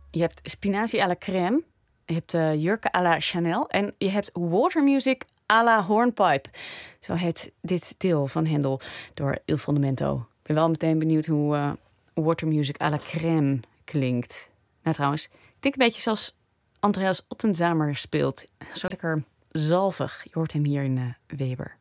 Je hebt spinazie à la crème. Je hebt jurken à la Chanel. En je hebt watermusic à la hornpipe. Zo heet dit deel van Händel door Il Fondamento. Ik ben wel meteen benieuwd hoe watermusic à la crème klinkt. Nou trouwens, ik denk een beetje zoals Andreas Ottenzamer speelt. Zo lekker zalvig. Je hoort hem hier in Weber.